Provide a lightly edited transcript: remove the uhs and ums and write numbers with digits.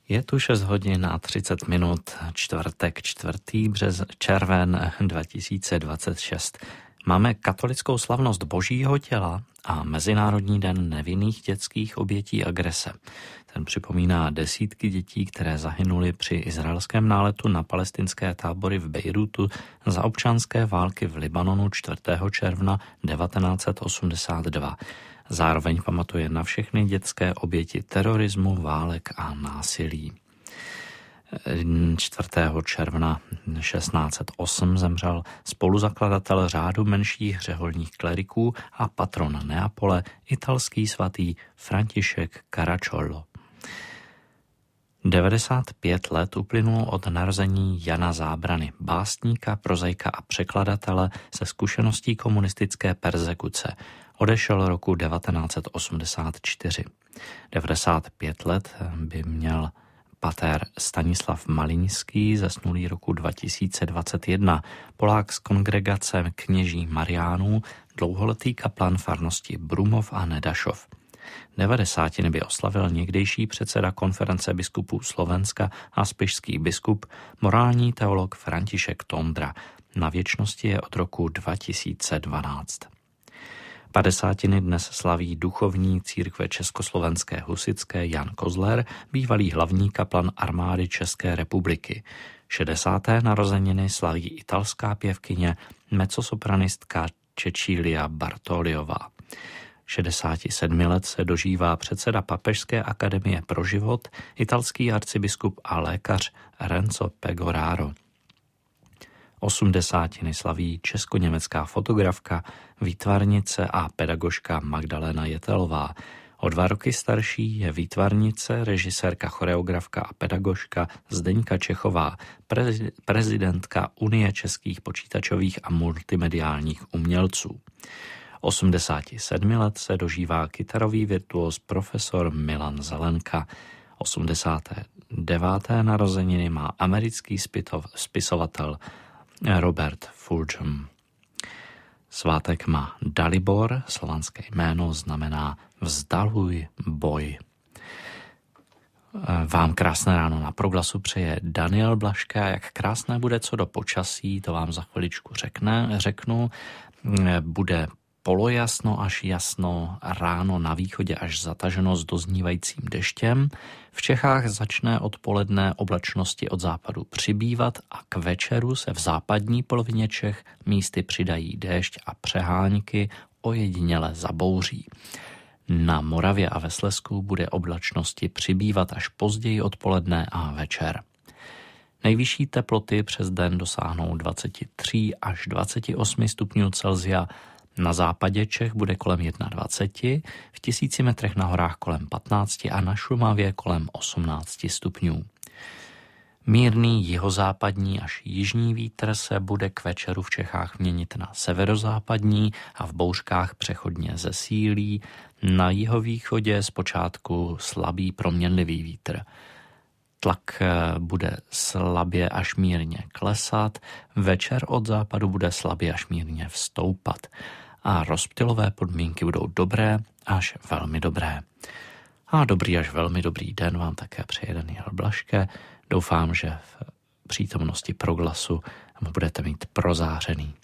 Je tu 6 hodin a 30 minut, čtvrtek, 4. červen 2026. Máme katolickou slavnost Božího těla a Mezinárodní den nevinných dětských obětí agrese. Ten připomíná desítky dětí, které zahynuly při izraelském náletu na palestinské tábory v Bejrútu za občanské války v Libanonu 4. června 1982. Zároveň pamatuje na všechny dětské oběti terorismu, válek a násilí. 4. června 1608 zemřel spoluzakladatel řádu menších řeholních kleriků a patron Neapole, italský svatý František Caracciolo. 95 let uplynulo od narození Jana Zábrany, básníka, prozaika a překladatele se zkušeností komunistické perzekuce. Odešel roku 1984. 95 let by měl pater Stanislav Maliňský, zesnulý roku 2021, Polák z kongregace kněží Mariánů, dlouholetý kaplan farnosti Brumov a Nedašov. 90 by oslavil někdejší předseda konference biskupů Slovenska a spišský biskup, morální teolog František Tondra. Na věčnosti je od roku 2012. 50. dnes slaví duchovní církve Československé husitské Jan Kozler, bývalý hlavní kaplan armády České republiky. 60. narozeniny slaví italská pěvkyně, mezzosopranistka Cecilia Bartoliová. 67 let se dožívá předseda Papežské akademie pro život, italský arcibiskup a lékař Renzo Pegoraro. 80. slaví česko-německá fotografka, výtvarnice a pedagožka Magdalena Jetelová. O 2 roky starší je výtvarnice, režisérka, choreografka a pedagožka Zdeňka Čechová, prezidentka Unie českých počítačových a multimediálních umělců. 87 let se dožívá kytarový virtuóz profesor Milan Zelenka. 89. narozeniny má americký spisovatel Robert Fulghum. Svátek má Dalibor, slovanské jméno znamená vzdaluj boj. Vám krásné ráno na Proglasu přeje Daniel Blaška. Jak krásné bude co do počasí, to vám za chviličku řeknu. Bude polojasno až jasno, ráno na východě až zataženo s doznívajícím deštěm. V Čechách začne odpoledne oblačnosti od západu přibývat a k večeru se v západní polovině Čech místy přidají déšť a přehánky ojediněle zabouří. Na Moravě a ve Slezsku bude oblačnosti přibývat až později odpoledne a večer. Nejvyšší teploty přes den dosáhnou 23 až 28 stupňů Celsia. Na západě Čech bude kolem 21, v 1000 metrech na horách kolem 15 a na Šumavě kolem 18 stupňů. Mírný jihozápadní až jižní vítr se bude k večeru v Čechách měnit na severozápadní a v bouřkách přechodně zesílí. Na jihovýchodě zpočátku slabý proměnlivý vítr. Tlak bude slabě až mírně klesat, večer od západu bude slabě až mírně vstoupat a rozptylové podmínky budou dobré až velmi dobré. A dobrý až velmi dobrý den vám také přeje Daniel Blaške. Doufám, že v přítomnosti Proglasu budete mít prozářený.